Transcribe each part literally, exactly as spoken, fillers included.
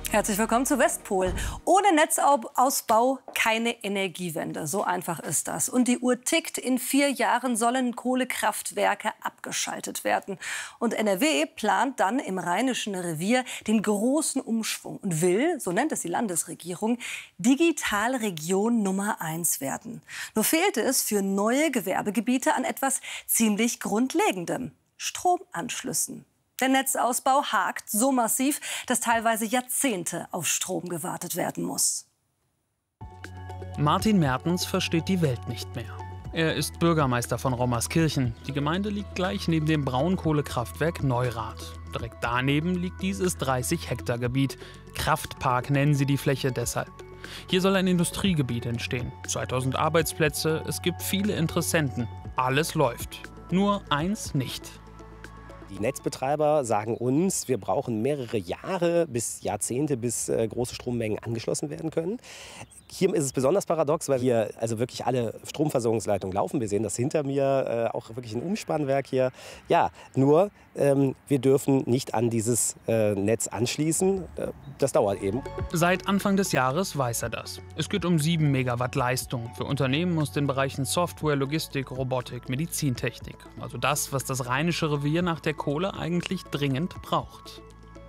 Herzlich willkommen zu Westpol. Ohne Netzausbau keine Energiewende. So einfach ist das. Und die Uhr tickt. In vier Jahren sollen Kohlekraftwerke abgeschaltet werden. Und N R W plant dann im Rheinischen Revier den großen Umschwung und will, so nennt es die Landesregierung, Digitalregion Nummer eins werden. Nur fehlte es für neue Gewerbegebiete an etwas ziemlich Grundlegendem: Stromanschlüssen. Der Netzausbau hakt so massiv, dass teilweise Jahrzehnte auf Strom gewartet werden muss. Martin Mertens versteht die Welt nicht mehr. Er ist Bürgermeister von Rommerskirchen. Die Gemeinde liegt gleich neben dem Braunkohlekraftwerk Neurath. Direkt daneben liegt dieses dreißig Hektar Gebiet. Kraftpark nennen sie die Fläche deshalb. Hier soll ein Industriegebiet entstehen. zweitausend Arbeitsplätze, es gibt viele Interessenten. Alles läuft. Nur eins nicht. Die Netzbetreiber sagen uns, wir brauchen mehrere Jahre bis Jahrzehnte, bis äh, große Strommengen angeschlossen werden können. Hier ist es besonders paradox, weil hier also wirklich alle Stromversorgungsleitungen laufen. Wir sehen das hinter mir, äh, auch wirklich ein Umspannwerk hier. Ja, nur ähm, wir dürfen nicht an dieses äh, Netz anschließen. Äh, das dauert eben. Seit Anfang des Jahres weiß er das. Es geht um sieben Megawatt Leistung für Unternehmen aus den Bereichen Software, Logistik, Robotik, Medizintechnik. Also das, was das Rheinische Revier nach der Kohle eigentlich dringend braucht.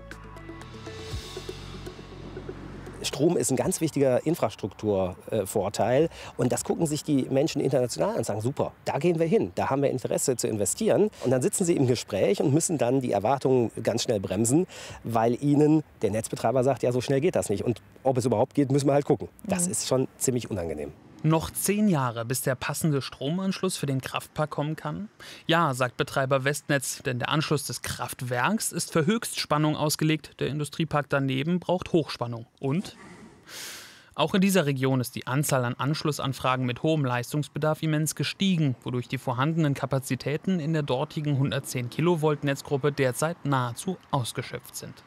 Strom ist ein ganz wichtiger Infrastrukturvorteil. Und das gucken sich die Menschen international an und sagen, super, da gehen wir hin, da haben wir Interesse zu investieren. Und dann sitzen sie im Gespräch und müssen dann die Erwartungen ganz schnell bremsen, weil ihnen der Netzbetreiber sagt, ja, so schnell geht das nicht. Und ob es überhaupt geht, müssen wir halt gucken. Das ist schon ziemlich unangenehm. Noch zehn Jahre, bis der passende Stromanschluss für den Kraftpark kommen kann? Ja, sagt Betreiber Westnetz, denn der Anschluss des Kraftwerks ist für Höchstspannung ausgelegt. Der Industriepark daneben braucht Hochspannung. Und? Auch in dieser Region ist die Anzahl an Anschlussanfragen mit hohem Leistungsbedarf immens gestiegen, wodurch die vorhandenen Kapazitäten in der dortigen hundertzehn Kilovolt Netzgruppe derzeit nahezu ausgeschöpft sind.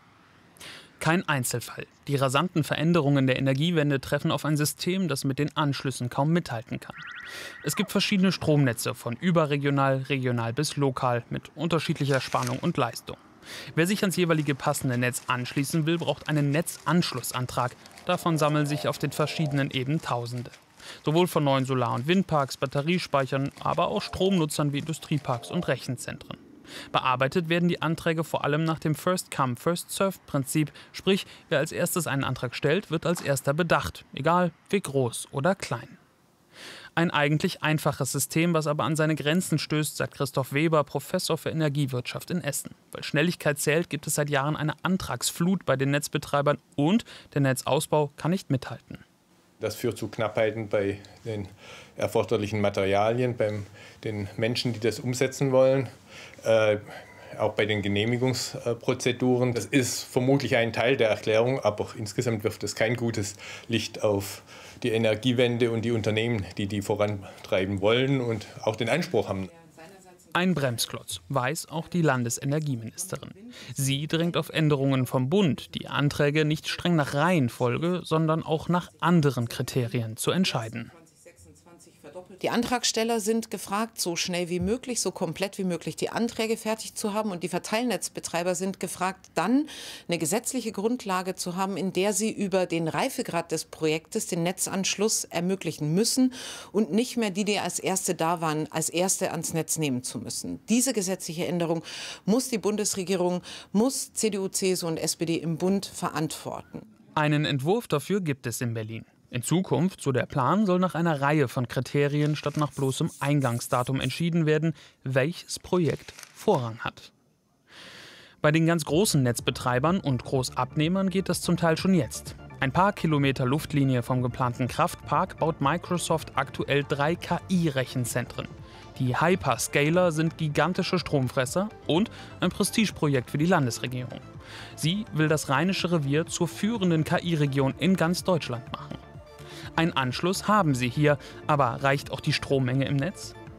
Kein Einzelfall. Die rasanten Veränderungen der Energiewende treffen auf ein System, das mit den Anschlüssen kaum mithalten kann. Es gibt verschiedene Stromnetze, von überregional, regional bis lokal, mit unterschiedlicher Spannung und Leistung. Wer sich ans jeweilige passende Netz anschließen will, braucht einen Netzanschlussantrag. Davon sammeln sich auf den verschiedenen Ebenen Tausende. Sowohl von neuen Solar- und Windparks, Batteriespeichern, aber auch Stromnutzern wie Industrieparks und Rechenzentren. Bearbeitet werden die Anträge vor allem nach dem First-Come, First-Served-Prinzip. Sprich, wer als erstes einen Antrag stellt, wird als erster bedacht. Egal, wie groß oder klein. Ein eigentlich einfaches System, was aber an seine Grenzen stößt, sagt Christoph Weber, Professor für Energiewirtschaft in Essen. Weil Schnelligkeit zählt, gibt es seit Jahren eine Antragsflut bei den Netzbetreibern und der Netzausbau kann nicht mithalten. Das führt zu Knappheiten bei den erforderlichen Materialien, bei den Menschen, die das umsetzen wollen, äh, auch bei den Genehmigungsprozeduren. Das ist vermutlich ein Teil der Erklärung, aber insgesamt wirft es kein gutes Licht auf die Energiewende und die Unternehmen, die die vorantreiben wollen und auch den Anspruch haben. Ein Bremsklotz, weiß auch die Landesenergieministerin. Sie drängt auf Änderungen vom Bund, die Anträge nicht streng nach Reihenfolge, sondern auch nach anderen Kriterien zu entscheiden. Die Antragsteller sind gefragt, so schnell wie möglich, so komplett wie möglich die Anträge fertig zu haben. Und die Verteilnetzbetreiber sind gefragt, dann eine gesetzliche Grundlage zu haben, in der sie über den Reifegrad des Projektes den Netzanschluss ermöglichen müssen und nicht mehr die, die als Erste da waren, als Erste ans Netz nehmen zu müssen. Diese gesetzliche Änderung muss die Bundesregierung, muss C D U, C S U und S P D im Bund verantworten. Einen Entwurf dafür gibt es in Berlin. In Zukunft, so der Plan, soll nach einer Reihe von Kriterien statt nach bloßem Eingangsdatum entschieden werden, welches Projekt Vorrang hat. Bei den ganz großen Netzbetreibern und Großabnehmern geht das zum Teil schon jetzt. Ein paar Kilometer Luftlinie vom geplanten Kraftpark baut Microsoft aktuell drei K I-Rechenzentren. Die Hyperscaler sind gigantische Stromfresser und ein Prestigeprojekt für die Landesregierung. Sie will das Rheinische Revier zur führenden K I-Region in ganz Deutschland machen. Einen Anschluss haben sie hier, aber reicht auch die Strommenge im Netz?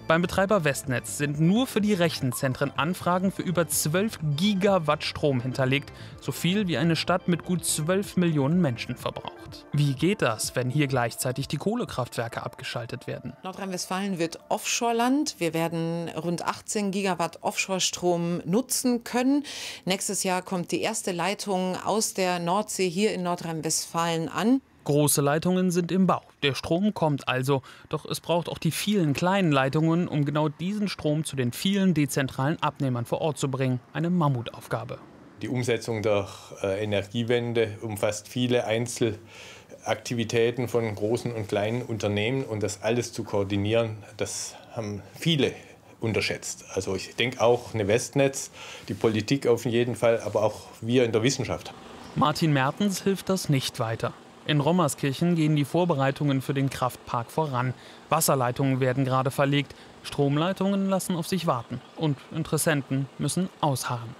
Beim Betreiber Westnetz sind nur für die Rechenzentren Anfragen für über zwölf Gigawatt Strom hinterlegt, so viel wie eine Stadt mit gut zwölf Millionen Menschen verbraucht. Wie geht das, wenn hier gleichzeitig die Kohlekraftwerke abgeschaltet werden? Nordrhein-Westfalen wird Offshore-Land. Wir werden rund achtzehn Gigawatt Offshore-Strom nutzen können. Nächstes Jahr kommt die erste Leitung aus der Nordsee hier in Nordrhein-Westfalen an. Große Leitungen sind im Bau. Der Strom kommt also. Doch es braucht auch die vielen kleinen Leitungen, um genau diesen Strom zu den vielen dezentralen Abnehmern vor Ort zu bringen. Eine Mammutaufgabe. Die Umsetzung der äh, Energiewende umfasst viele Einzelaktivitäten von großen und kleinen Unternehmen. Und das alles zu koordinieren, das haben viele unterschätzt. Also ich denke auch eine Westnetz, die Politik auf jeden Fall, aber auch wir in der Wissenschaft. Martin Mertens hilft das nicht weiter. In Rommerskirchen gehen die Vorbereitungen für den Kraftpark voran. Wasserleitungen werden gerade verlegt, Stromleitungen lassen auf sich warten und Interessenten müssen ausharren.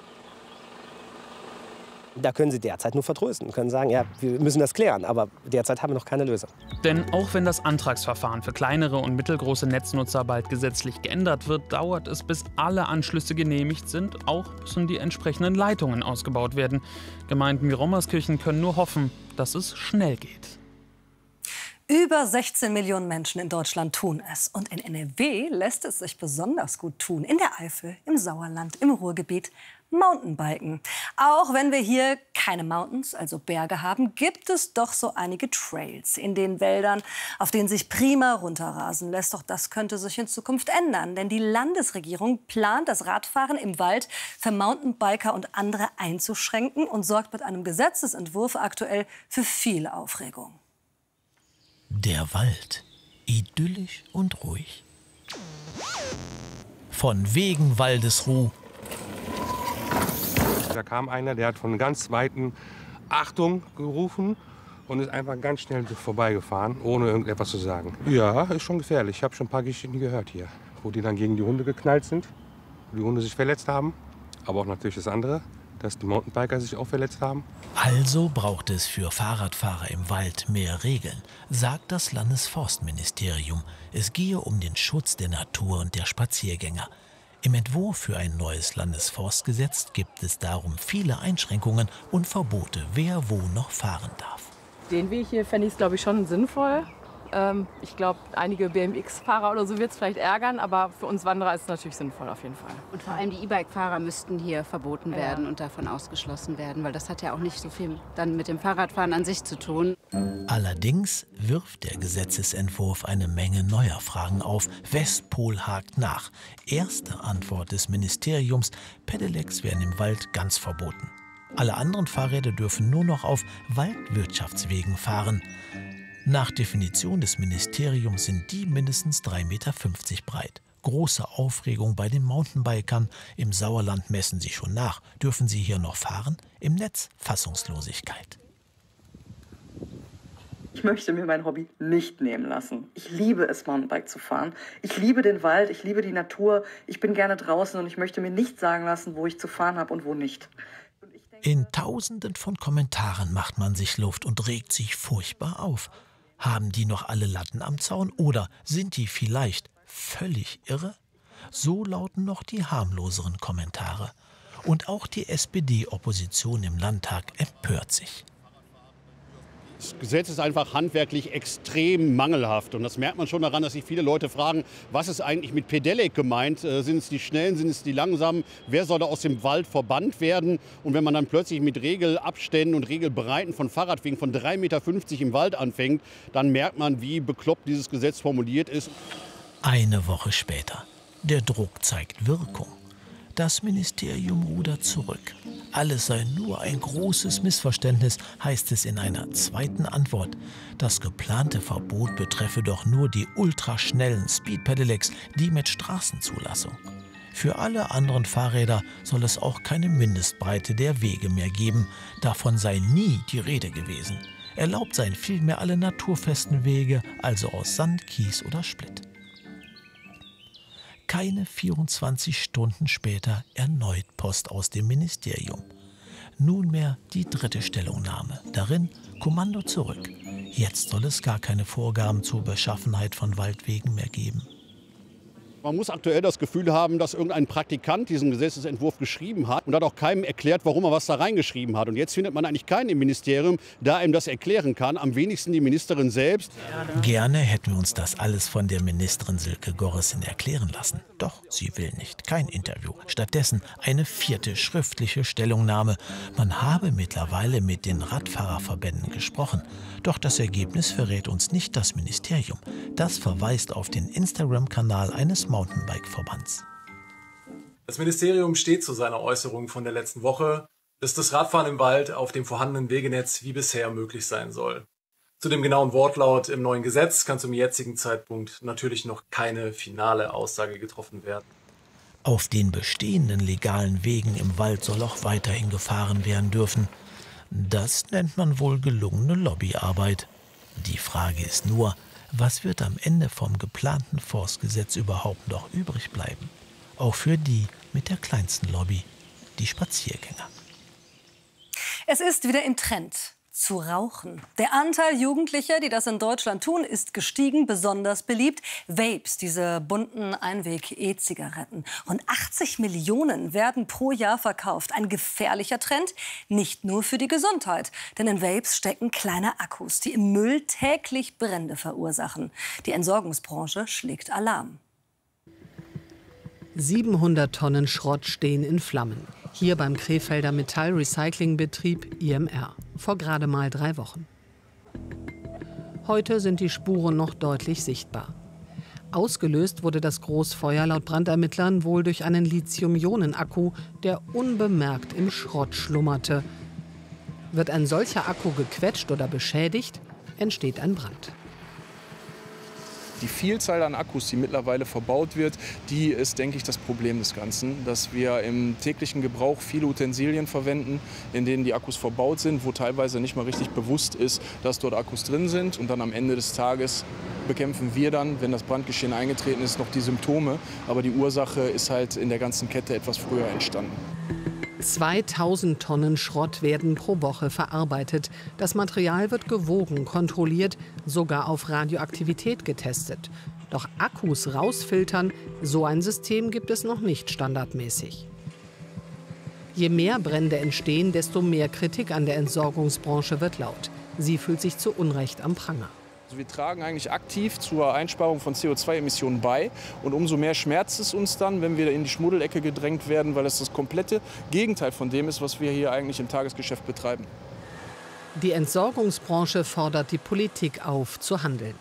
Da können Sie derzeit nur vertrösten, können sagen, ja, wir müssen das klären, aber derzeit haben wir noch keine Lösung. Denn auch wenn das Antragsverfahren für kleinere und mittelgroße Netznutzer bald gesetzlich geändert wird, dauert es, bis alle Anschlüsse genehmigt sind. Auch müssen die entsprechenden Leitungen ausgebaut werden. Gemeinden wie Rommerskirchen können nur hoffen, dass es schnell geht. Über sechzehn Millionen Menschen in Deutschland tun es. Und in N R W lässt es sich besonders gut tun. In der Eifel, im Sauerland, im Ruhrgebiet. Mountainbiken. Auch wenn wir hier keine Mountains, also Berge haben, gibt es doch so einige Trails in den Wäldern, auf denen sich prima runterrasen lässt. Doch das könnte sich in Zukunft ändern, denn die Landesregierung plant, das Radfahren im Wald für Mountainbiker und andere einzuschränken und sorgt mit einem Gesetzesentwurf aktuell für viel Aufregung. Der Wald, idyllisch und ruhig. Von wegen Waldesruh. Da kam einer, der hat von ganz Weitem Achtung gerufen und ist einfach ganz schnell vorbeigefahren, ohne irgendetwas zu sagen. Ja, ist schon gefährlich. Ich habe schon ein paar Geschichten gehört hier, wo die dann gegen die Hunde geknallt sind, wo die Hunde sich verletzt haben. Aber auch natürlich das andere, dass die Mountainbiker sich auch verletzt haben. Also braucht es für Fahrradfahrer im Wald mehr Regeln, sagt das Landesforstministerium. Es gehe um den Schutz der Natur und der Spaziergänger. Im Entwurf für ein neues Landesforstgesetz gibt es darum viele Einschränkungen und Verbote, wer wo noch fahren darf. Den Weg hier fände ich es, glaube ich, schon sinnvoll. Ähm, ich glaube, einige B M X-Fahrer oder so wird es vielleicht ärgern, aber für uns Wanderer ist es natürlich sinnvoll auf jeden Fall. Und vor allem die E-Bike-Fahrer müssten hier verboten Ja. werden und davon ausgeschlossen werden, weil das hat ja auch nicht so viel dann mit dem Fahrradfahren an sich zu tun. Allerdings wirft der Gesetzesentwurf eine Menge neuer Fragen auf. Westpol hakt nach. Erste Antwort des Ministeriums: Pedelecs werden im Wald ganz verboten. Alle anderen Fahrräder dürfen nur noch auf Waldwirtschaftswegen fahren. Nach Definition des Ministeriums sind die mindestens drei Meter fünfzig breit. Große Aufregung bei den Mountainbikern. Im Sauerland messen sie schon nach. Dürfen sie hier noch fahren? Im Netz Fassungslosigkeit. Ich möchte mir mein Hobby nicht nehmen lassen. Ich liebe es, Mountainbike zu fahren. Ich liebe den Wald, ich liebe die Natur. Ich bin gerne draußen und ich möchte mir nicht sagen lassen, wo ich zu fahren habe und wo nicht. In Tausenden von Kommentaren macht man sich Luft und regt sich furchtbar auf. Haben die noch alle Latten am Zaun oder sind die vielleicht völlig irre? So lauten noch die harmloseren Kommentare. Und auch die S P D-Opposition im Landtag empört sich. Das Gesetz ist einfach handwerklich extrem mangelhaft. Und das merkt man schon daran, dass sich viele Leute fragen, was ist eigentlich mit Pedelec gemeint? Äh, sind es die Schnellen, sind es die Langsamen? Wer soll da aus dem Wald verbannt werden? Und wenn man dann plötzlich mit Regelabständen und Regelbreiten von Fahrradwegen von drei Meter fünfzig im Wald anfängt, dann merkt man, wie bekloppt dieses Gesetz formuliert ist. Eine Woche später. Der Druck zeigt Wirkung. Das Ministerium rudert zurück. Alles sei nur ein großes Missverständnis, heißt es in einer zweiten Antwort. Das geplante Verbot betreffe doch nur die ultraschnellen Speed-Pedelecs, die mit Straßenzulassung. Für alle anderen Fahrräder soll es auch keine Mindestbreite der Wege mehr geben. Davon sei nie die Rede gewesen. Erlaubt seien vielmehr alle naturfesten Wege, also aus Sand, Kies oder Splitt. Keine vierundzwanzig Stunden später erneut Post aus dem Ministerium. Nunmehr die dritte Stellungnahme. Darin Kommando zurück. Jetzt soll es gar keine Vorgaben zur Beschaffenheit von Waldwegen mehr geben. Man muss aktuell das Gefühl haben, dass irgendein Praktikant diesen Gesetzesentwurf geschrieben hat und hat auch keinem erklärt, warum er was da reingeschrieben hat. Und jetzt findet man eigentlich keinen im Ministerium, der einem das erklären kann. Am wenigsten die Ministerin selbst. Gerne hätten wir uns das alles von der Ministerin Silke Gorissen erklären lassen. Doch sie will nicht. Kein Interview. Stattdessen eine vierte schriftliche Stellungnahme. Man habe mittlerweile mit den Radfahrerverbänden gesprochen. Doch das Ergebnis verrät uns nicht das Ministerium. Das verweist auf den Instagram-Kanal eines Mountainbike-Verbands. Das Ministerium steht zu seiner Äußerung von der letzten Woche, dass das Radfahren im Wald auf dem vorhandenen Wegenetz wie bisher möglich sein soll. Zu dem genauen Wortlaut im neuen Gesetz kann zum jetzigen Zeitpunkt natürlich noch keine finale Aussage getroffen werden. Auf den bestehenden legalen Wegen im Wald soll auch weiterhin gefahren werden dürfen. Das nennt man wohl gelungene Lobbyarbeit. Die Frage ist nur, was wird am Ende vom geplanten Forstgesetz überhaupt noch übrig bleiben? Auch für die mit der kleinsten Lobby, die Spaziergänger. Es ist wieder im Trend zu rauchen. Der Anteil Jugendlicher, die das in Deutschland tun, ist gestiegen, besonders beliebt. Vapes, diese bunten Einweg-E-Zigaretten. Rund achtzig Millionen werden pro Jahr verkauft. Ein gefährlicher Trend, nicht nur für die Gesundheit. Denn in Vapes stecken kleine Akkus, die im Müll täglich Brände verursachen. Die Entsorgungsbranche schlägt Alarm. siebenhundert Tonnen Schrott stehen in Flammen. Hier beim Krefelder Metallrecyclingbetrieb I M R. Vor gerade mal drei Wochen. Heute sind die Spuren noch deutlich sichtbar. Ausgelöst wurde das Großfeuer laut Brandermittlern wohl durch einen Lithium-Ionen-Akku, der unbemerkt im Schrott schlummerte. Wird ein solcher Akku gequetscht oder beschädigt, entsteht ein Brand. Die Vielzahl an Akkus, die mittlerweile verbaut wird, die ist, denke ich, das Problem des Ganzen. Dass wir im täglichen Gebrauch viele Utensilien verwenden, in denen die Akkus verbaut sind, wo teilweise nicht mal richtig bewusst ist, dass dort Akkus drin sind. Und dann am Ende des Tages bekämpfen wir dann, wenn das Brandgeschehen eingetreten ist, noch die Symptome. Aber die Ursache ist halt in der ganzen Kette etwas früher entstanden. zweitausend Tonnen Schrott werden pro Woche verarbeitet. Das Material wird gewogen, kontrolliert, sogar auf Radioaktivität getestet. Doch Akkus rausfiltern, so ein System gibt es noch nicht standardmäßig. Je mehr Brände entstehen, desto mehr Kritik an der Entsorgungsbranche wird laut. Sie fühlt sich zu Unrecht am Pranger. Also wir tragen eigentlich aktiv zur Einsparung von C O zwei Emissionen bei. Und umso mehr schmerzt es uns dann, wenn wir in die Schmuddelecke gedrängt werden, weil es das komplette Gegenteil von dem ist, was wir hier eigentlich im Tagesgeschäft betreiben. Die Entsorgungsbranche fordert die Politik auf, zu handeln.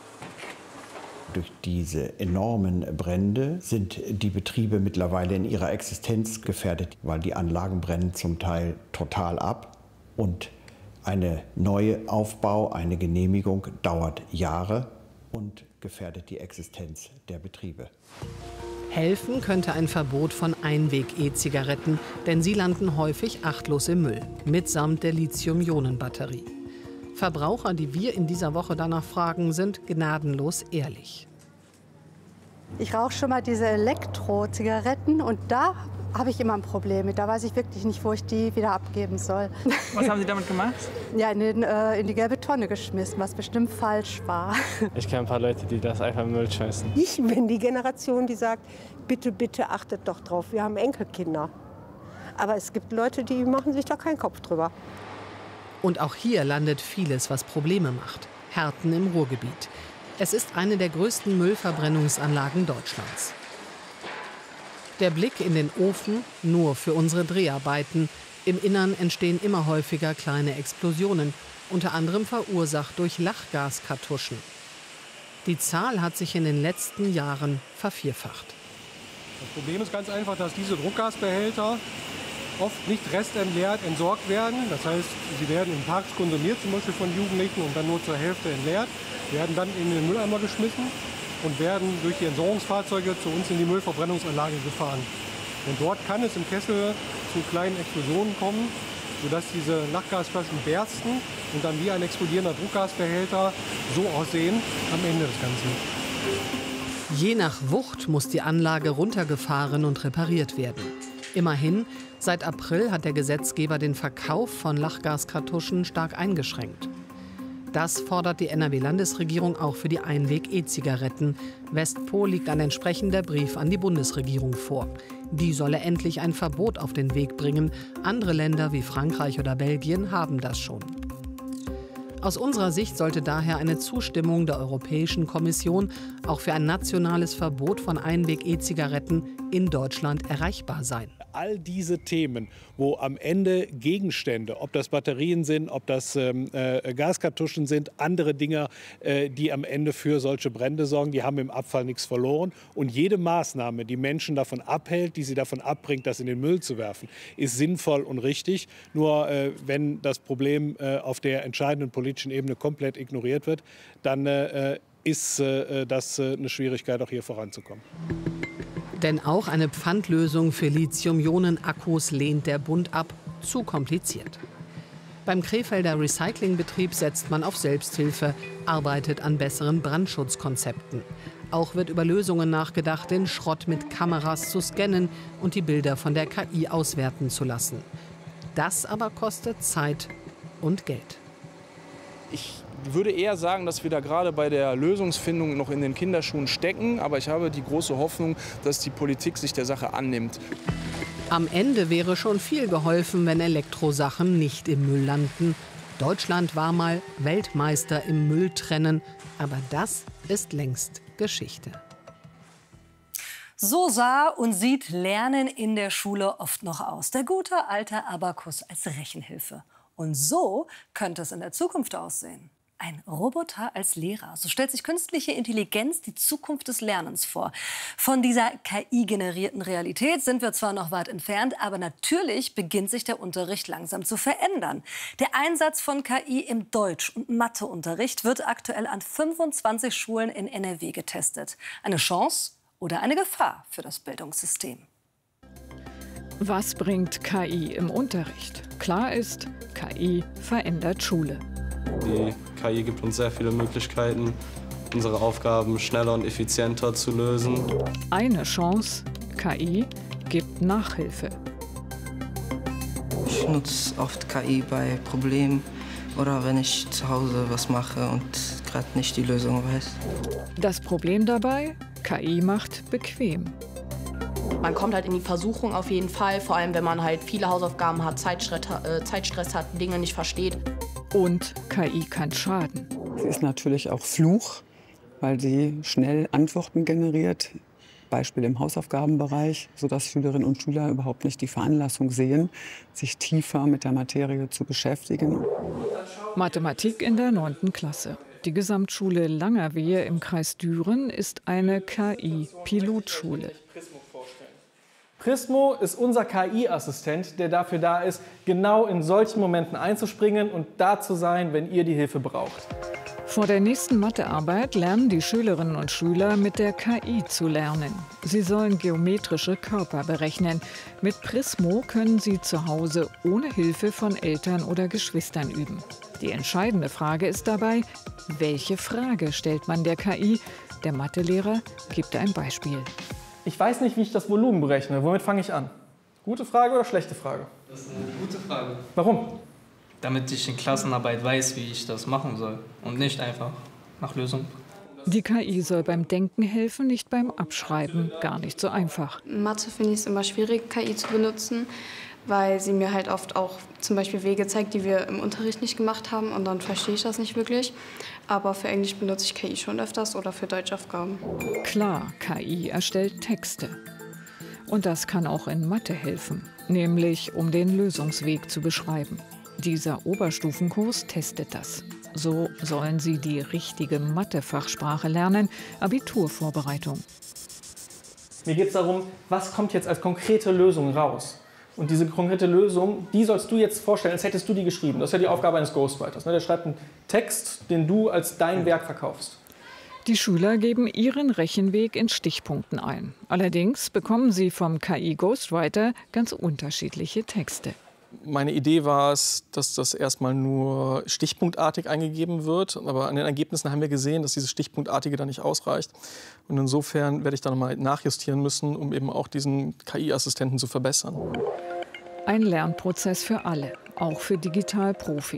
Durch diese enormen Brände sind die Betriebe mittlerweile in ihrer Existenz gefährdet, weil die Anlagen brennen zum Teil total ab. Und eine neue Aufbau, eine Genehmigung dauert Jahre und gefährdet die Existenz der Betriebe. Helfen könnte ein Verbot von Einweg-E-Zigaretten, denn sie landen häufig achtlos im Müll, mitsamt der Lithium-Ionen-Batterie. Verbraucher, die wir in dieser Woche danach fragen, sind gnadenlos ehrlich. Ich rauche schon mal diese Elektro-Zigaretten und da habe ich immer ein Problem mit. Da weiß ich wirklich nicht, wo ich die wieder abgeben soll. Was haben Sie damit gemacht? Ja, in, den, äh, in die gelbe Tonne geschmissen, was bestimmt falsch war. Ich kenne ein paar Leute, die das einfach im Müll schmeißen. Ich bin die Generation, die sagt, bitte, bitte achtet doch drauf, wir haben Enkelkinder. Aber es gibt Leute, die machen sich da keinen Kopf drüber. Und auch hier landet vieles, was Probleme macht. Herten im Ruhrgebiet. Es ist eine der größten Müllverbrennungsanlagen Deutschlands. Der Blick in den Ofen nur für unsere Dreharbeiten. Im Innern entstehen immer häufiger kleine Explosionen, unter anderem verursacht durch Lachgaskartuschen. Die Zahl hat sich in den letzten Jahren vervierfacht. Das Problem ist ganz einfach, dass diese Druckgasbehälter oft nicht restentleert entsorgt werden. Das heißt, sie werden in Parks konsumiert, zum Beispiel von Jugendlichen, und dann nur zur Hälfte entleert, werden dann in den Mülleimer geschmissen und werden durch die Entsorgungsfahrzeuge zu uns in die Müllverbrennungsanlage gefahren. Und dort kann es im Kessel zu kleinen Explosionen kommen, sodass diese Lachgasflaschen bersten und dann wie ein explodierender Druckgasbehälter so aussehen am Ende des Ganzen. Je nach Wucht muss die Anlage runtergefahren und repariert werden. Immerhin, seit April hat der Gesetzgeber den Verkauf von Lachgaskartuschen stark eingeschränkt. Das fordert die N R W-Landesregierung auch für die Einweg-E-Zigaretten. Westpo liegt ein entsprechender Brief an die Bundesregierung vor. Die solle endlich ein Verbot auf den Weg bringen. Andere Länder wie Frankreich oder Belgien haben das schon. Aus unserer Sicht sollte daher eine Zustimmung der Europäischen Kommission auch für ein nationales Verbot von Einweg-E-Zigaretten in Deutschland erreichbar sein. All diese Themen, wo am Ende Gegenstände, ob das Batterien sind, ob das ähm, äh, Gaskartuschen sind, andere Dinge, äh, die am Ende für solche Brände sorgen, die haben im Abfall nichts verloren. Und jede Maßnahme, die Menschen davon abhält, die sie davon abbringt, das in den Müll zu werfen, ist sinnvoll und richtig. Nur äh, wenn das Problem äh, auf der entscheidenden politischen Ebene komplett ignoriert wird, dann äh, ist äh, das äh, eine Schwierigkeit, auch hier voranzukommen. Denn auch eine Pfandlösung für Lithium-Ionen-Akkus lehnt der Bund ab. Zu kompliziert. Beim Krefelder Recyclingbetrieb setzt man auf Selbsthilfe, arbeitet an besseren Brandschutzkonzepten. Auch wird über Lösungen nachgedacht, den Schrott mit Kameras zu scannen und die Bilder von der K I auswerten zu lassen. Das aber kostet Zeit und Geld. Ich würde eher sagen, dass wir da gerade bei der Lösungsfindung noch in den Kinderschuhen stecken. Aber ich habe die große Hoffnung, dass die Politik sich der Sache annimmt. Am Ende wäre schon viel geholfen, wenn Elektrosachen nicht im Müll landen. Deutschland war mal Weltmeister im Mülltrennen. Aber das ist längst Geschichte. So sah und sieht Lernen in der Schule oft noch aus. Der gute alte Abakus als Rechenhilfe. Und so könnte es in der Zukunft aussehen. Ein Roboter als Lehrer. So stellt sich künstliche Intelligenz die Zukunft des Lernens vor. Von dieser K I-generierten Realität sind wir zwar noch weit entfernt, aber natürlich beginnt sich der Unterricht langsam zu verändern. Der Einsatz von K I im Deutsch- und Matheunterricht wird aktuell an fünfundzwanzig Schulen in N R W getestet. Eine Chance oder eine Gefahr für das Bildungssystem? Was bringt K I im Unterricht? Klar ist, K I verändert Schule. Die K I gibt uns sehr viele Möglichkeiten, unsere Aufgaben schneller und effizienter zu lösen. Eine Chance, K I gibt Nachhilfe. Ich nutze oft K I bei Problemen oder wenn ich zu Hause was mache und gerade nicht die Lösung weiß. Das Problem dabei, K I macht bequem. Man kommt halt in die Versuchung auf jeden Fall, vor allem wenn man halt viele Hausaufgaben hat, Zeitstress, äh, Zeitstress hat, Dinge nicht versteht. Und K I kann schaden. Sie ist natürlich auch Fluch, weil sie schnell Antworten generiert, Beispiel im Hausaufgabenbereich, sodass Schülerinnen und Schüler überhaupt nicht die Veranlassung sehen, sich tiefer mit der Materie zu beschäftigen. Mathematik in der neunten Klasse. Die Gesamtschule Langerwehe im Kreis Düren ist eine K I-Pilotschule. Prismo ist unser K I-Assistent, der dafür da ist, genau in solchen Momenten einzuspringen und da zu sein, wenn ihr die Hilfe braucht. Vor der nächsten Mathearbeit lernen die Schülerinnen und Schüler, mit der K I zu lernen. Sie sollen geometrische Körper berechnen. Mit Prismo können sie zu Hause ohne Hilfe von Eltern oder Geschwistern üben. Die entscheidende Frage ist dabei, welche Frage stellt man der K I? Der Mathelehrer gibt ein Beispiel. Ich weiß nicht, wie ich das Volumen berechne. Womit fange ich an? Gute Frage oder schlechte Frage? Das ist eine gute Frage. Warum? Damit ich in Klassenarbeit weiß, wie ich das machen soll und nicht einfach nach Lösung. Die K I soll beim Denken helfen, nicht beim Abschreiben. Gar nicht so einfach. In Mathe finde ich es immer schwierig, K I zu benutzen, weil sie mir halt oft auch zum Beispiel Wege zeigt, die wir im Unterricht nicht gemacht haben und dann verstehe ich das nicht wirklich. Aber für Englisch benutze ich K I schon öfters oder für Deutschaufgaben. Klar, K I erstellt Texte. Und das kann auch in Mathe helfen, nämlich um den Lösungsweg zu beschreiben. Dieser Oberstufenkurs testet das. So sollen sie die richtige Mathe-Fachsprache lernen, Abiturvorbereitung. Mir geht es darum, was kommt jetzt als konkrete Lösung raus? Und diese konkrete Lösung, die sollst du jetzt vorstellen, als hättest du die geschrieben. Das ist ja die Aufgabe eines Ghostwriters. Der schreibt einen Text, den du als dein Werk verkaufst. Die Schüler geben ihren Rechenweg in Stichpunkten ein. Allerdings bekommen sie vom K I-Ghostwriter ganz unterschiedliche Texte. Meine Idee war es, dass das erstmal nur stichpunktartig eingegeben wird. Aber an den Ergebnissen haben wir gesehen, dass dieses Stichpunktartige da nicht ausreicht. Und insofern werde ich da nochmal nachjustieren müssen, um eben auch diesen K I-Assistenten zu verbessern. Ein Lernprozess für alle, auch für Digitalprofis.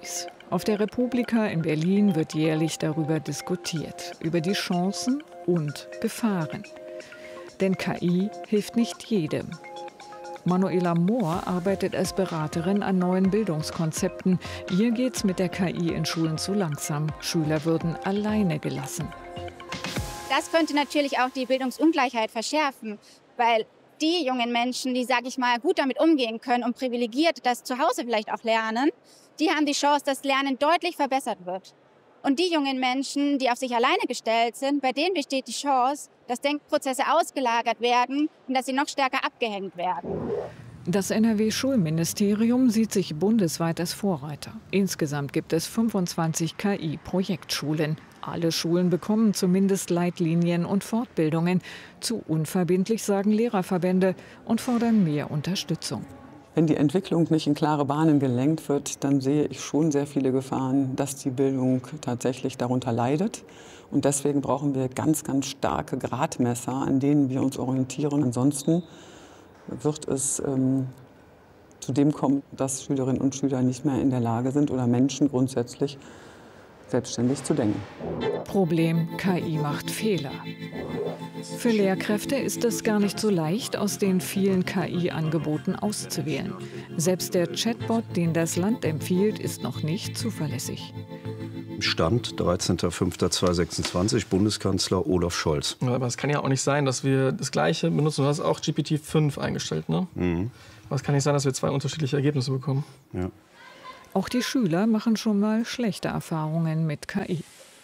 Auf der Republika in Berlin wird jährlich darüber diskutiert, über die Chancen und Gefahren. Denn K I hilft nicht jedem. Manuela Mohr arbeitet als Beraterin an neuen Bildungskonzepten. Ihr geht's mit der K I in Schulen zu langsam. Schüler würden alleine gelassen. Das könnte natürlich auch die Bildungsungleichheit verschärfen, weil die jungen Menschen, die, sage ich mal, gut damit umgehen können und privilegiert das zu Hause vielleicht auch lernen, die haben die Chance, dass Lernen deutlich verbessert wird. Und die jungen Menschen, die auf sich alleine gestellt sind, bei denen besteht die Chance, dass Denkprozesse ausgelagert werden und dass sie noch stärker abgehängt werden. Das N R W-Schulministerium sieht sich bundesweit als Vorreiter. Insgesamt gibt es fünfundzwanzig K I-Projektschulen. Alle Schulen bekommen zumindest Leitlinien und Fortbildungen. Zu unverbindlich, sagen Lehrerverbände, und fordern mehr Unterstützung. Wenn die Entwicklung nicht in klare Bahnen gelenkt wird, dann sehe ich schon sehr viele Gefahren, dass die Bildung tatsächlich darunter leidet. Und deswegen brauchen wir ganz, ganz starke Gradmesser, an denen wir uns orientieren. Ansonsten wird es ähm, zu dem kommen, dass Schülerinnen und Schüler nicht mehr in der Lage sind oder Menschen grundsätzlich selbstständig zu denken. Problem: K I macht Fehler. Für Lehrkräfte ist es gar nicht so leicht, aus den vielen K I-Angeboten auszuwählen. Selbst der Chatbot, den das Land empfiehlt, ist noch nicht zuverlässig. Stand dreizehnter fünfter zweitausendsechsundzwanzig, Bundeskanzler Olaf Scholz. Ja, aber es kann ja auch nicht sein, dass wir das Gleiche benutzen. Du hast auch G P T fünf eingestellt, ne? Mhm. Aber es kann nicht sein, dass wir zwei unterschiedliche Ergebnisse bekommen. Ja. Auch die Schüler machen schon mal schlechte Erfahrungen mit K I.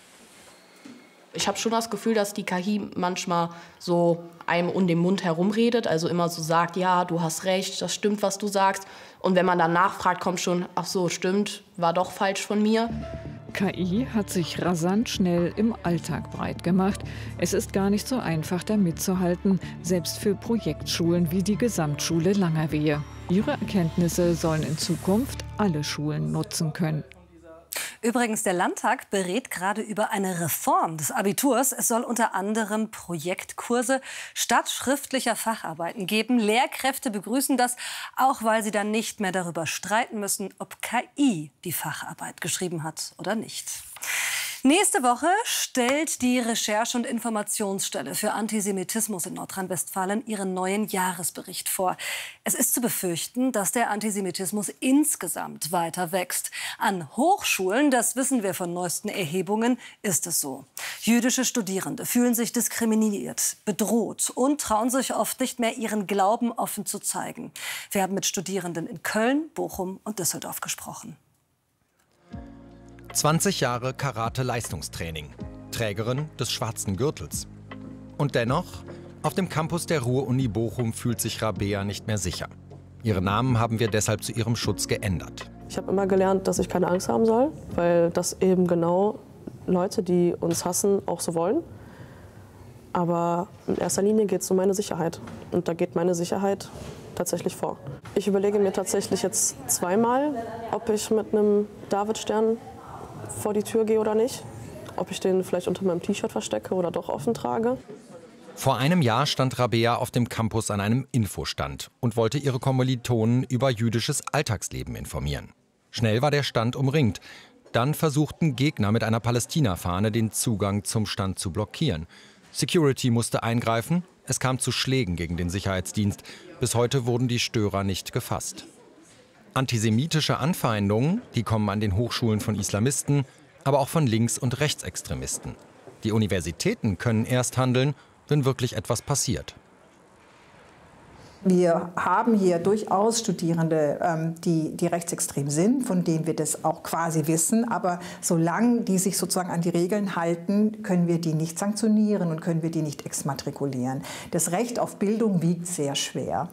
Ich habe schon das Gefühl, dass die K I manchmal so einem um den Mund herumredet, also immer so sagt, ja, du hast recht, das stimmt, was du sagst. Und wenn man dann nachfragt, kommt schon, ach so, stimmt, war doch falsch von mir. K I hat sich rasant schnell im Alltag breit gemacht. Es ist gar nicht so einfach, da mitzuhalten, selbst für Projektschulen wie die Gesamtschule Langerwehe. Ihre Erkenntnisse sollen in Zukunft alle Schulen nutzen können. Übrigens, der Landtag berät gerade über eine Reform des Abiturs. Es soll unter anderem Projektkurse statt schriftlicher Facharbeiten geben. Lehrkräfte begrüßen das, auch weil sie dann nicht mehr darüber streiten müssen, ob K I die Facharbeit geschrieben hat oder nicht. Nächste Woche stellt die Recherche- und Informationsstelle für Antisemitismus in Nordrhein-Westfalen ihren neuen Jahresbericht vor. Es ist zu befürchten, dass der Antisemitismus insgesamt weiter wächst. An Hochschulen, das wissen wir von neuesten Erhebungen, ist es so. Jüdische Studierende fühlen sich diskriminiert, bedroht und trauen sich oft nicht mehr, ihren Glauben offen zu zeigen. Wir haben mit Studierenden in Köln, Bochum und Düsseldorf gesprochen. zwanzig Jahre Karate-Leistungstraining, Trägerin des schwarzen Gürtels. Und dennoch, auf dem Campus der Ruhr-Uni Bochum fühlt sich Rabea nicht mehr sicher. Ihren Namen haben wir deshalb zu ihrem Schutz geändert. Ich habe immer gelernt, dass ich keine Angst haben soll, weil das eben genau Leute, die uns hassen, auch so wollen. Aber in erster Linie geht es um meine Sicherheit. Und da geht meine Sicherheit tatsächlich vor. Ich überlege mir tatsächlich jetzt zweimal, ob ich mit einem Davidstern vor die Tür gehe oder nicht. Ob ich den vielleicht unter meinem T-Shirt verstecke oder doch offen trage. Vor einem Jahr stand Rabea auf dem Campus an einem Infostand und wollte ihre Kommilitonen über jüdisches Alltagsleben informieren. Schnell war der Stand umringt. Dann versuchten Gegner mit einer Palästina-Fahne den Zugang zum Stand zu blockieren. Security musste eingreifen. Es kam zu Schlägen gegen den Sicherheitsdienst. Bis heute wurden die Störer nicht gefasst. Antisemitische Anfeindungen, die kommen an den Hochschulen von Islamisten, aber auch von Links- und Rechtsextremisten. Die Universitäten können erst handeln, wenn wirklich etwas passiert. Wir haben hier durchaus Studierende, ähm, die, die rechtsextrem sind, von denen wir das auch quasi wissen. Aber solange die sich sozusagen an die Regeln halten, können wir die nicht sanktionieren und können wir die nicht exmatrikulieren. Das Recht auf Bildung wiegt sehr schwer.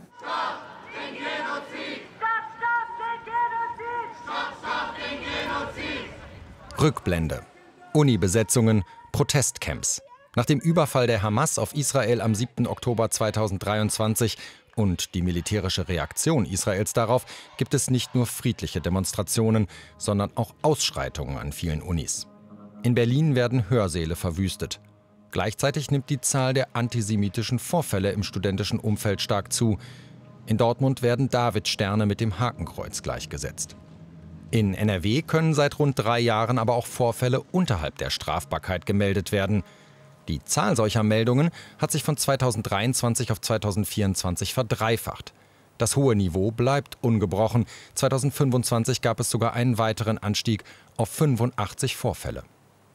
Rückblende. Uni-Besetzungen, Protestcamps. Nach dem Überfall der Hamas auf Israel am siebten Oktober zweitausenddreiundzwanzig und die militärische Reaktion Israels darauf gibt es nicht nur friedliche Demonstrationen, sondern auch Ausschreitungen an vielen Unis. In Berlin werden Hörsäle verwüstet. Gleichzeitig nimmt die Zahl der antisemitischen Vorfälle im studentischen Umfeld stark zu. In Dortmund werden Davidsterne mit dem Hakenkreuz gleichgesetzt. In N R W können seit rund drei Jahren aber auch Vorfälle unterhalb der Strafbarkeit gemeldet werden. Die Zahl solcher Meldungen hat sich von zweitausenddreiundzwanzig auf zweitausendvierundzwanzig verdreifacht. Das hohe Niveau bleibt ungebrochen. zweitausendfünfundzwanzig gab es sogar einen weiteren Anstieg auf fünfundachtzig Vorfälle.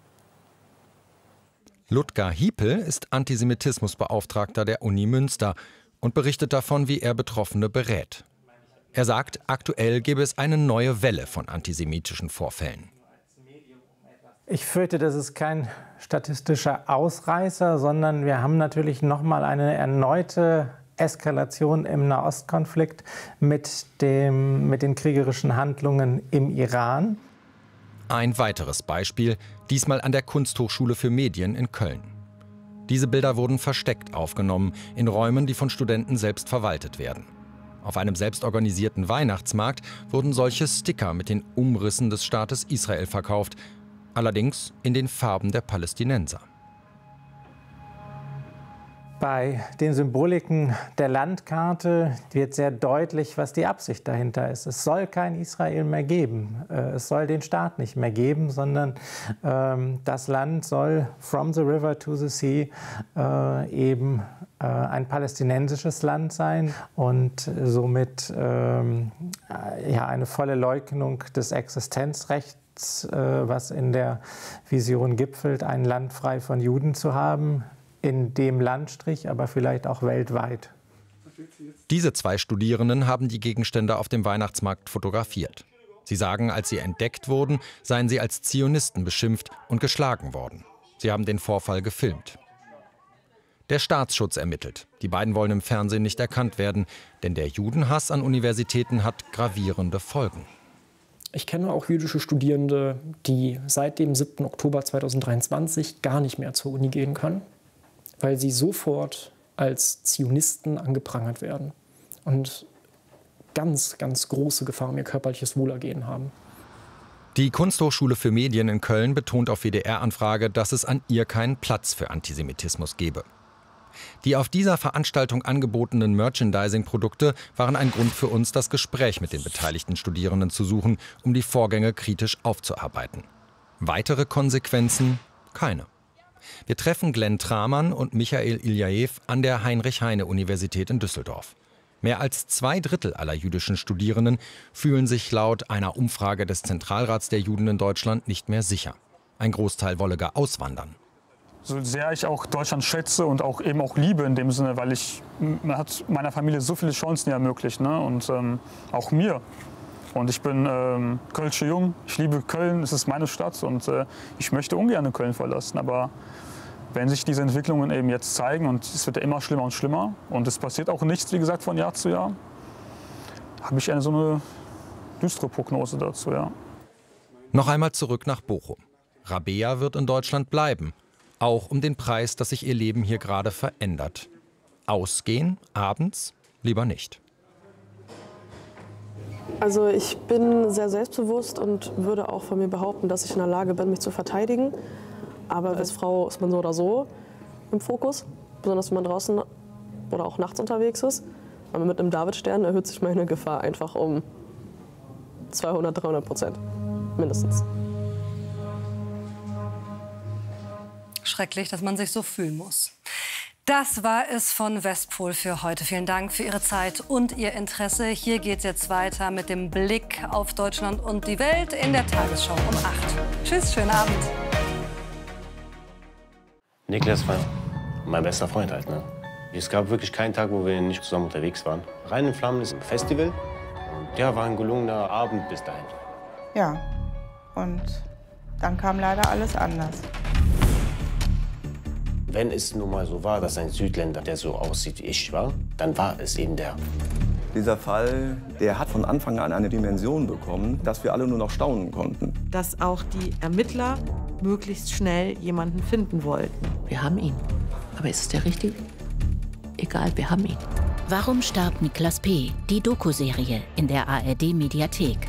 Ludger Hiepel ist Antisemitismusbeauftragter der Uni Münster und berichtet davon, wie er Betroffene berät. Er sagt, aktuell gäbe es eine neue Welle von antisemitischen Vorfällen. Ich fürchte, das ist kein statistischer Ausreißer, sondern wir haben natürlich noch mal eine erneute Eskalation im Nahostkonflikt mit, dem, mit den kriegerischen Handlungen im Iran. Ein weiteres Beispiel, diesmal an der Kunsthochschule für Medien in Köln. Diese Bilder wurden versteckt aufgenommen, in Räumen, die von Studenten selbst verwaltet werden. Auf einem selbstorganisierten Weihnachtsmarkt wurden solche Sticker mit den Umrissen des Staates Israel verkauft, allerdings in den Farben der Palästinenser. Bei den Symboliken der Landkarte wird sehr deutlich, was die Absicht dahinter ist. Es soll kein Israel mehr geben. Es soll den Staat nicht mehr geben, sondern ähm, das Land soll from the river to the sea äh, eben äh, ein palästinensisches Land sein und somit ähm, ja, eine volle Leugnung des Existenzrechts, äh, was in der Vision gipfelt, ein Land frei von Juden zu haben. In dem Landstrich, aber vielleicht auch weltweit. Diese zwei Studierenden haben die Gegenstände auf dem Weihnachtsmarkt fotografiert. Sie sagen, als sie entdeckt wurden, seien sie als Zionisten beschimpft und geschlagen worden. Sie haben den Vorfall gefilmt. Der Staatsschutz ermittelt. Die beiden wollen im Fernsehen nicht erkannt werden, denn der Judenhass an Universitäten hat gravierende Folgen. Ich kenne auch jüdische Studierende, die seit dem siebten Oktober zweitausenddreiundzwanzig gar nicht mehr zur Uni gehen können, weil sie sofort als Zionisten angeprangert werden und ganz, ganz große Gefahr um ihr körperliches Wohlergehen haben. Die Kunsthochschule für Medien in Köln betont auf W D R-Anfrage, dass es an ihr keinen Platz für Antisemitismus gebe. Die auf dieser Veranstaltung angebotenen Merchandising-Produkte waren ein Grund für uns, das Gespräch mit den beteiligten Studierenden zu suchen, um die Vorgänge kritisch aufzuarbeiten. Weitere Konsequenzen? Keine. Wir treffen Glenn Tramann und Michael Iljaev an der Heinrich-Heine-Universität in Düsseldorf. Mehr als zwei Drittel aller jüdischen Studierenden fühlen sich laut einer Umfrage des Zentralrats der Juden in Deutschland nicht mehr sicher. Ein Großteil wolle gar auswandern. So sehr ich auch Deutschland schätze und auch eben auch liebe in dem Sinne, weil ich, man hat meiner Familie so viele Chancen ermöglicht, ne? Und ähm, auch mir. Und ich bin ähm, Kölsche Jung, ich liebe Köln, es ist meine Stadt und äh, ich möchte ungern Köln verlassen. Aber wenn sich diese Entwicklungen eben jetzt zeigen und es wird ja immer schlimmer und schlimmer und es passiert auch nichts, wie gesagt, von Jahr zu Jahr, habe ich eine so eine düstere Prognose dazu, ja. Noch einmal zurück nach Bochum. Rabea wird in Deutschland bleiben, auch um den Preis, dass sich ihr Leben hier gerade verändert. Ausgehen, abends, lieber nicht. Also ich bin sehr selbstbewusst und würde auch von mir behaupten, dass ich in der Lage bin, mich zu verteidigen. Aber als Frau ist man so oder so im Fokus, besonders wenn man draußen oder auch nachts unterwegs ist. Aber mit einem Davidstern erhöht sich meine Gefahr einfach um zweihundert, dreihundert Prozent, mindestens. Schrecklich, dass man sich so fühlen muss. Das war es von Westpol für heute. Vielen Dank für Ihre Zeit und Ihr Interesse. Hier geht es jetzt weiter mit dem Blick auf Deutschland und die Welt in der Tagesschau um acht. Tschüss, schönen Abend. Niklas war mein bester Freund halt, ne? Es gab wirklich keinen Tag, wo wir nicht zusammen unterwegs waren. Rein in Flammen ist ein Festival und der war ein gelungener Abend bis dahin. Ja, und dann kam leider alles anders. Wenn es nun mal so war, dass ein Südländer, der so aussieht wie ich war, dann war es eben der. Dieser Fall, der hat von Anfang an eine Dimension bekommen, dass wir alle nur noch staunen konnten. Dass auch die Ermittler möglichst schnell jemanden finden wollten. Wir haben ihn. Aber ist es der Richtige? Egal, wir haben ihn. Warum starb Niklas P.? Die Doku-Serie in der A R D-Mediathek.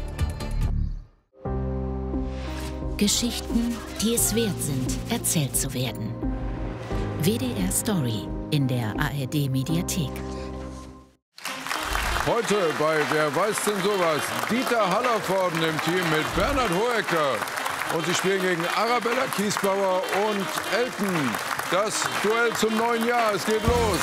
Geschichten, die es wert sind, erzählt zu werden. W D R Story in der A R D-Mediathek. Heute bei Wer weiß denn sowas? Dieter Hallervorden im Team mit Bernhard Hoecker. Und sie spielen gegen Arabella Kiesbauer und Elton. Das Duell zum neuen Jahr. Es geht los.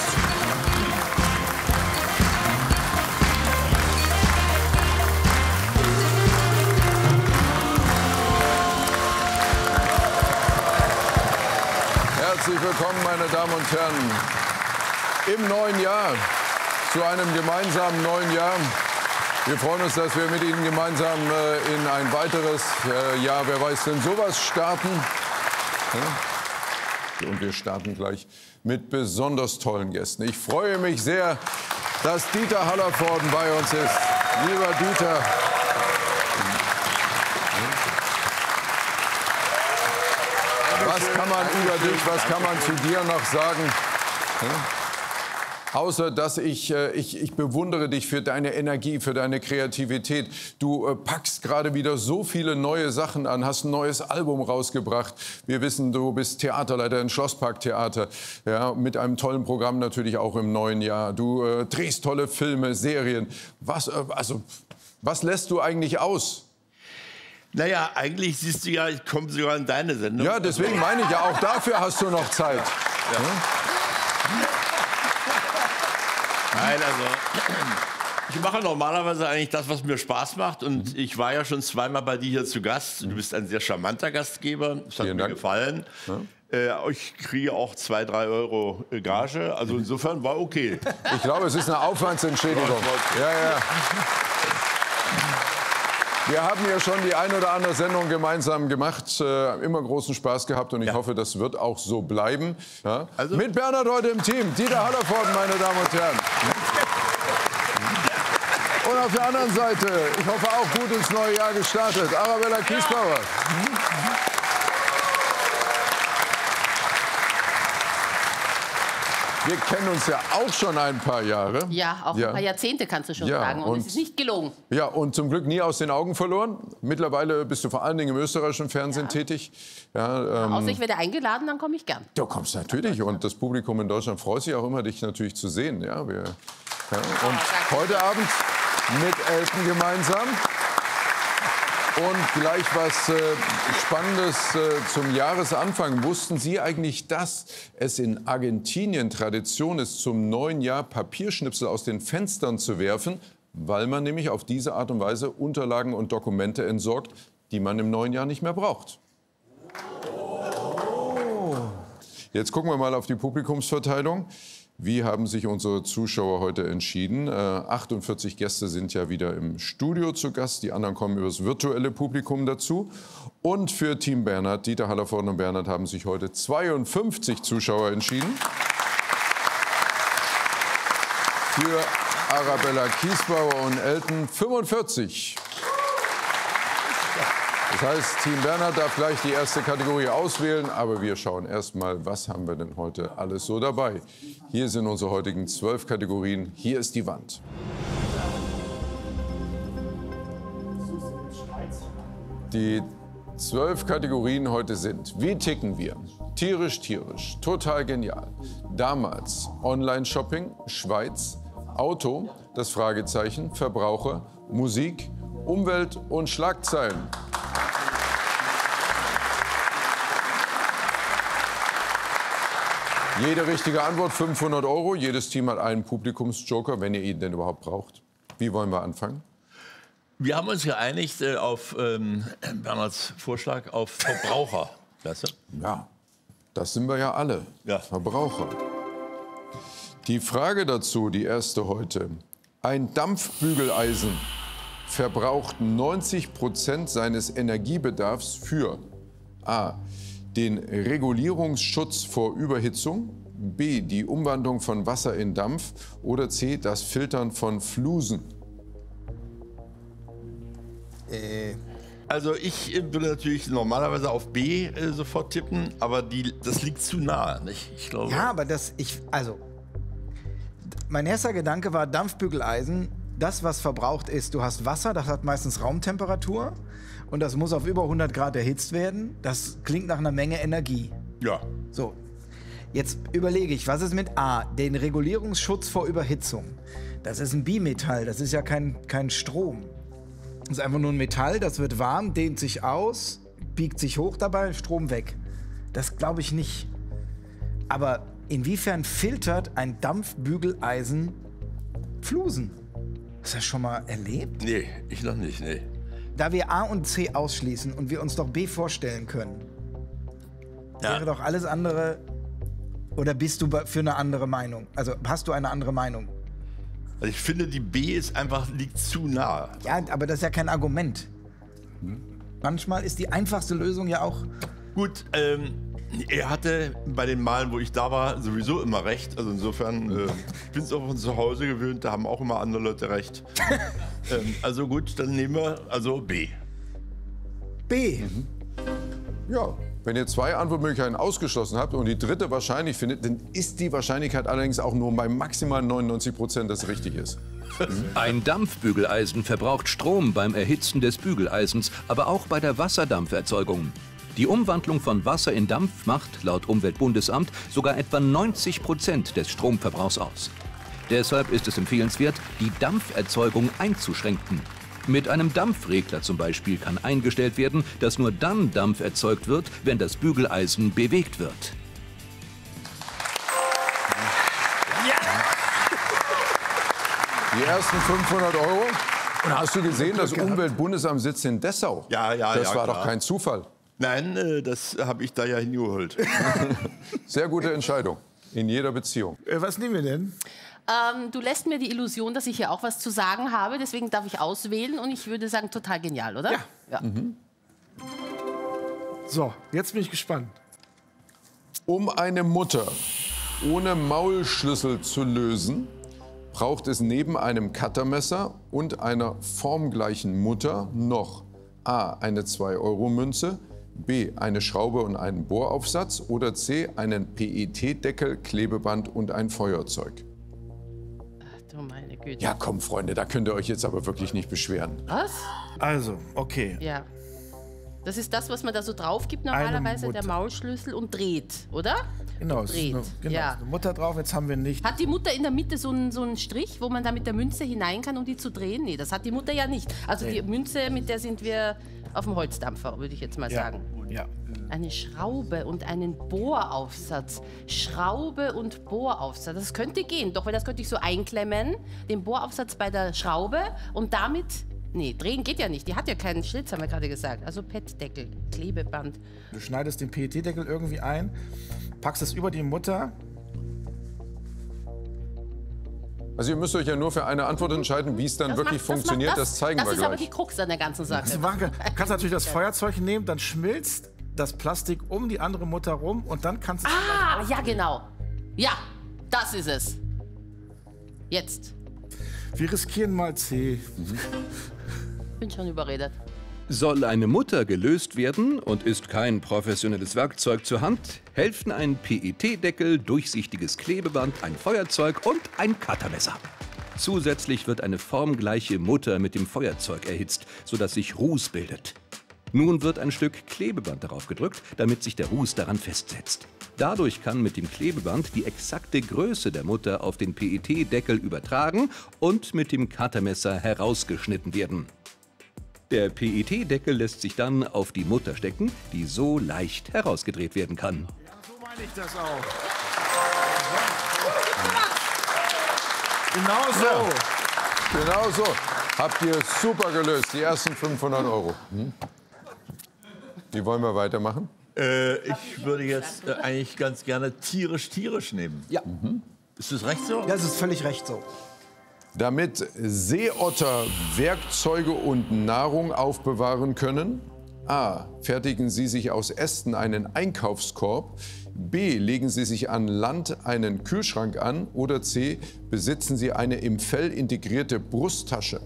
Herzlich willkommen, meine Damen und Herren, im neuen Jahr, zu einem gemeinsamen neuen Jahr. Wir freuen uns, dass wir mit Ihnen gemeinsam äh, in ein weiteres äh, Jahr, wer weiß denn sowas, starten. Ja? Und wir starten gleich mit besonders tollen Gästen. Ich freue mich sehr, dass Dieter Hallervorden bei uns ist. Lieber Dieter. Was kann man über dich, was kann man zu dir noch sagen? Ja? Außer, dass ich, äh, ich, ich bewundere dich für deine Energie, für deine Kreativität. Du äh, packst gerade wieder so viele neue Sachen an, hast ein neues Album rausgebracht. Wir wissen, du bist Theaterleiter im Schlossparktheater, ja, mit einem tollen Programm natürlich auch im neuen Jahr. Du äh, drehst tolle Filme, Serien. Was, äh, also, was lässt du eigentlich aus? Naja, eigentlich siehst du ja, ich komme sogar in deine Sendung. Ja, deswegen meine ich ja, auch dafür hast du noch Zeit. Ja. Ja? Nein, also ich mache normalerweise eigentlich das, was mir Spaß macht. Und mhm. ich war ja schon zweimal bei dir hier zu Gast. Du bist ein sehr charmanter Gastgeber. Das hat Vielen mir Dank. gefallen. Ja. Äh, ich kriege auch zwei, drei Euro Gage. Also insofern war okay. Ich glaube, es ist eine Aufwandsentschädigung. Ja, ja. Wir haben ja schon die ein oder andere Sendung gemeinsam gemacht, äh, immer großen Spaß gehabt und ich ja. hoffe, das wird auch so bleiben. Ja? Also? Mit Bernhard heute im Team, Dieter Hallervorden, meine Damen und Herren. Und auf der anderen Seite, ich hoffe auch gut ins neue Jahr gestartet, Arabella Kiesbauer. Wir kennen uns ja auch schon ein paar Jahre. Ja, auch ja. ein paar Jahrzehnte kannst du schon ja, sagen. Und, und es ist nicht gelogen. Ja, und zum Glück nie aus den Augen verloren. Mittlerweile bist du vor allen Dingen im österreichischen Fernsehen ja. tätig. Ja, ähm, Außer ich werde eingeladen, dann komme ich gern. Du kommst natürlich. Und das Publikum in Deutschland freut sich auch immer, dich natürlich zu sehen. Ja, wir, ja. Und ja, heute Abend mit Elton gemeinsam. Und gleich was äh, Spannendes äh, zum Jahresanfang. Wussten Sie eigentlich, dass es in Argentinien Tradition ist, zum neuen Jahr Papierschnipsel aus den Fenstern zu werfen, weil man nämlich auf diese Art und Weise Unterlagen und Dokumente entsorgt, die man im neuen Jahr nicht mehr braucht? Jetzt gucken wir mal auf die Publikumsverteilung. Wie haben sich unsere Zuschauer heute entschieden? Äh, achtundvierzig Gäste sind ja wieder im Studio zu Gast. Die anderen kommen über das virtuelle Publikum dazu. Und für Team Bernhard, Dieter Hallervorden und Bernhard, haben sich heute zweiundfünfzig Zuschauer entschieden. Für Arabella Kiesbauer und Elton fünfundvierzig. Das heißt, Team Bernhard darf gleich die erste Kategorie auswählen, aber wir schauen erst mal, was haben wir denn heute alles so dabei. Hier sind unsere heutigen zwölf Kategorien. Hier ist die Wand. Die zwölf Kategorien heute sind: Wie ticken wir? Tierisch, tierisch, total genial. Damals, Online-Shopping, Schweiz, Auto, das Fragezeichen, Verbraucher, Musik, Umwelt und Schlagzeilen. Jede richtige Antwort fünfhundert Euro. Jedes Team hat einen Publikumsjoker, wenn ihr ihn denn überhaupt braucht. Wie wollen wir anfangen? Wir haben uns geeinigt äh, auf ähm, Bernhards Vorschlag auf Verbraucher. Ja, das sind wir ja alle. Ja. Verbraucher. Die Frage dazu, die erste heute. Ein Dampfbügeleisen verbraucht neunzig Prozent seines Energiebedarfs für A. den Regulierungsschutz vor Überhitzung, B. die Umwandlung von Wasser in Dampf oder C. das Filtern von Flusen? Äh, also ich würde natürlich normalerweise auf B äh, sofort tippen, aber die, das liegt zu nah, nicht? Ich glaube. Ja, aber das, ich, also, mein erster Gedanke war Dampfbügeleisen. Das, was verbraucht ist, du hast Wasser, das hat meistens Raumtemperatur. Und das muss auf über hundert Grad erhitzt werden. Das klingt nach einer Menge Energie. Ja. So, jetzt überlege ich, was ist mit A, den Regulierungsschutz vor Überhitzung? Das ist ein Bimetall, das ist ja kein, kein Strom. Das ist einfach nur ein Metall, das wird warm, dehnt sich aus, biegt sich hoch dabei, Strom weg. Das glaube ich nicht. Aber inwiefern filtert ein Dampfbügeleisen Flusen? Hast du das schon mal erlebt? Nee, ich noch nicht, nee. Da wir A und C ausschließen und wir uns doch B vorstellen können, ja. wäre doch alles andere... Oder bist du für eine andere Meinung? Also hast du eine andere Meinung? Also ich finde, die B ist einfach, liegt zu nah. Ja, aber das ist ja kein Argument. Hm? Manchmal ist die einfachste Lösung ja auch... Gut, ähm, er hatte bei den Malen, wo ich da war, sowieso immer recht. Also insofern, äh, ich bin es auch von zu Hause gewöhnt, da haben auch immer andere Leute recht. ähm, also gut, dann nehmen wir also B. B? Mhm. Ja. Wenn ihr zwei Antwortmöglichkeiten ausgeschlossen habt und die dritte wahrscheinlich findet, dann ist die Wahrscheinlichkeit allerdings auch nur bei maximal neunundneunzig Prozent, dass es richtig ist. Ein Dampfbügeleisen verbraucht Strom beim Erhitzen des Bügeleisens, aber auch bei der Wasserdampferzeugung. Die Umwandlung von Wasser in Dampf macht, laut Umweltbundesamt, sogar etwa neunzig Prozent des Stromverbrauchs aus. Deshalb ist es empfehlenswert, die Dampferzeugung einzuschränken. Mit einem Dampfregler zum Beispiel kann eingestellt werden, dass nur dann Dampf erzeugt wird, wenn das Bügeleisen bewegt wird. Ja. Die ersten fünfhundert Euro. Und hast du gesehen, das Umweltbundesamt sitzt in Dessau? Ja, ja, Das ja, war klar. doch kein Zufall. Nein, äh, das habe ich da ja hingeholt. Sehr gute Entscheidung. In jeder Beziehung. Äh, was nehmen wir denn? Ähm, du lässt mir die Illusion, dass ich hier auch was zu sagen habe. Deswegen darf ich auswählen. Und ich würde sagen, total genial, oder? Ja. ja. Mhm. So, jetzt bin ich gespannt. Um eine Mutter ohne Maulschlüssel zu lösen, braucht es neben einem Cuttermesser und einer formgleichen Mutter noch A. eine zwei Euro Münze, B. eine Schraube und einen Bohraufsatz oder C. einen P E T-Deckel, Klebeband und ein Feuerzeug. Du meine Güte. Ja, komm, Freunde, da könnt ihr euch jetzt aber wirklich nicht beschweren. Was? Also, okay. Ja. Das ist das, was man da so drauf gibt normalerweise, der Maulschlüssel und dreht, oder? Genau, es ist dreht. eine, genau, ja. eine Mutter drauf, jetzt haben wir nicht. Hat die Mutter in der Mitte so einen, so einen Strich, wo man da mit der Münze hinein kann, um die zu drehen? Nee, das hat die Mutter ja nicht. Also Nee. die Münze, mit der sind wir auf dem Holzdampfer, würde ich jetzt mal Ja. sagen. Ja. Eine Schraube und einen Bohraufsatz. Schraube und Bohraufsatz. Das könnte gehen, doch, weil das könnte ich so einklemmen, den Bohraufsatz bei der Schraube und damit... Nee, drehen geht ja nicht. Die hat ja keinen Schlitz, haben wir gerade gesagt. Also P E T-Deckel, Klebeband. Du schneidest den P E T-Deckel irgendwie ein, packst es über die Mutter. Also ihr müsst euch ja nur für eine Antwort entscheiden, wie es dann Das wirklich macht- das funktioniert. macht Das, zeigen das wir ist gleich. aber die Krux an der ganzen Sache. Du kannst natürlich das Feuerzeug nehmen, dann schmilzt das Plastik um die andere Mutter rum und dann kannst du... Ah, ja genau. Ja, das ist es. Jetzt. Wir riskieren mal C. Bin schon überredet. Soll eine Mutter gelöst werden und ist kein professionelles Werkzeug zur Hand, helfen ein P E T-Deckel, durchsichtiges Klebeband, ein Feuerzeug und ein Cuttermesser. Zusätzlich wird eine formgleiche Mutter mit dem Feuerzeug erhitzt, sodass sich Ruß bildet. Nun wird ein Stück Klebeband darauf gedrückt, damit sich der Ruß daran festsetzt. Dadurch kann mit dem Klebeband die exakte Größe der Mutter auf den P E T-Deckel übertragen und mit dem Cuttermesser herausgeschnitten werden. Der P E T-Deckel lässt sich dann auf die Mutter stecken, die so leicht herausgedreht werden kann. So meine ich das auch. Genau so. Genau so. Habt ihr super gelöst. Die ersten fünfhundert Euro. Hm? Wie wollen wir weitermachen? Äh, ich würde jetzt äh, eigentlich ganz gerne tierisch-tierisch nehmen. Ja. Mhm. Ist das recht so? Ja, das ist völlig recht so. Damit Seeotter Werkzeuge und Nahrung aufbewahren können, A. Fertigen Sie sich aus Ästen einen Einkaufskorb, B. Legen Sie sich an Land einen Kühlschrank an oder C. Besitzen Sie eine im Fell integrierte Brusttasche.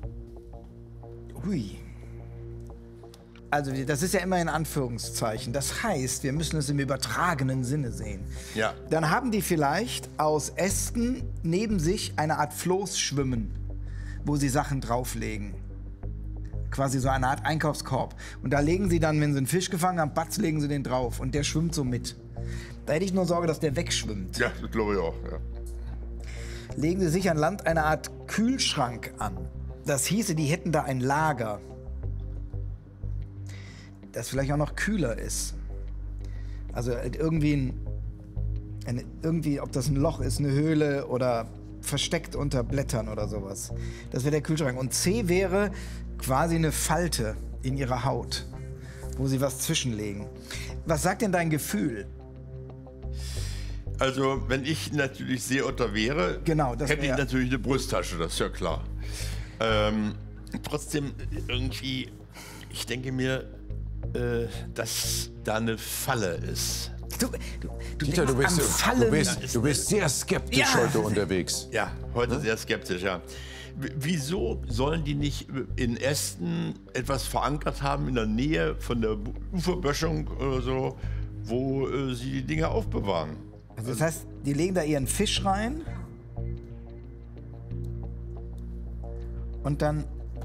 Hui. Also das ist ja immer in Anführungszeichen. Das heißt, wir müssen es im übertragenen Sinne sehen. Ja. Dann haben die vielleicht aus Ästen neben sich eine Art Floß schwimmen, wo sie Sachen drauflegen. Quasi so eine Art Einkaufskorb. Und da legen sie dann, wenn sie einen Fisch gefangen haben, batz, legen sie den drauf. Und der schwimmt so mit. Da hätte ich nur Sorge, dass der wegschwimmt. Ja, das glaube ich auch. Ja. legen sie sich an Land eine Art Kühlschrank an. Das hieße, die hätten da ein Lager, das vielleicht auch noch kühler ist. Also irgendwie, ein, ein, irgendwie, ob das ein Loch ist, eine Höhle oder versteckt unter Blättern oder sowas. Das wäre der Kühlschrank. Und C wäre quasi eine Falte in ihrer Haut, wo sie was zwischenlegen. Was sagt denn dein Gefühl? Also, wenn ich natürlich Seeotter wäre, genau, das hätte wär... ich natürlich eine Brusttasche, das ist ja klar. Ähm, trotzdem irgendwie, ich denke mir, äh, dass da eine Falle ist. Du, du, du, Dieter, du, bist, du, bist, du bist sehr skeptisch ja. heute unterwegs. Ja, heute hm? sehr skeptisch, ja. W wieso sollen die nicht in Ästen etwas verankert haben in der Nähe von der Uferböschung oder so, wo äh, sie die Dinge aufbewahren? Also das heißt, die legen da ihren Fisch rein und dann...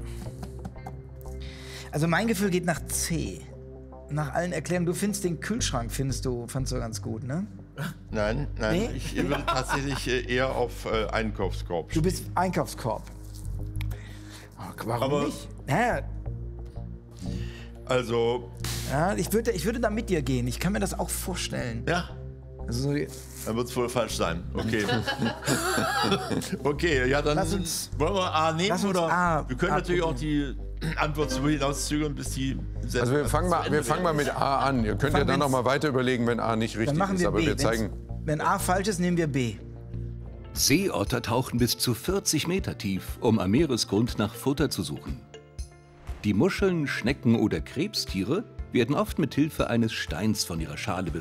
Also mein Gefühl geht nach C. Nach allen Erklärungen, du findest den Kühlschrank, findest du, fandst du ganz gut, ne? Nein, nein, Nee? ich würde tatsächlich eher auf äh, Einkaufskorb Du bist Einkaufskorb. Oh, warum Aber- nicht? Ja, Also, ja, ich würde, ich würde da mit dir gehen. Ich kann mir das auch vorstellen. ja, Also so, dann wird es wohl falsch sein. Okay. Okay, ja, dann Lass uns- wollen wir A nehmen lass uns oder A- wir können A natürlich auch probieren. die Antwort so hinauszögern, bis die Sendung Also wir fangen, zu mal, Ende wir fangen mal wäre. mit A an. Ihr könnt Fangen ja dann wir noch mal weiter überlegen, wenn A nicht dann richtig machen ist. wir Aber B. wir zeigen... Wenn's- Wenn A falsch ist, nehmen wir B. Seeotter tauchen bis zu vierzig Meter tief, um am Meeresgrund nach Futter zu suchen. Die Muscheln, Schnecken oder Krebstiere werden oft mit Hilfe eines Steins von ihrer Schale befreit.